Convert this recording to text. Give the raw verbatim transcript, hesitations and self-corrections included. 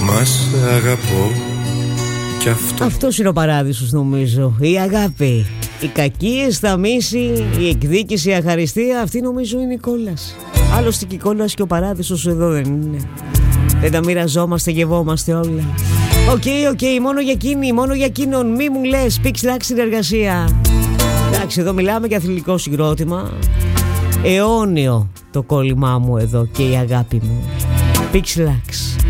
Μα σε αγαπώ κι αυτό. Αυτός είναι ο παράδεισος, νομίζω. Η αγάπη. Οι κακίες, τα μίση, η εκδίκηση, η αχαριστία. Αυτή νομίζω είναι η κόλαση. Άλλωστε και η κόλαση και ο παράδεισος εδώ δεν είναι. Δεν τα μοιραζόμαστε, γευόμαστε όλα. Οκ, okay, οκ, okay, μόνο για εκείνη, μόνο για εκείνον. Μη μου λες, Pixlax συνεργασία. Εντάξει, εδώ μιλάμε για θηλυκό συγκρότημα. Αιώνιο το κόλλημά μου εδώ και η αγάπη μου. Pixlax.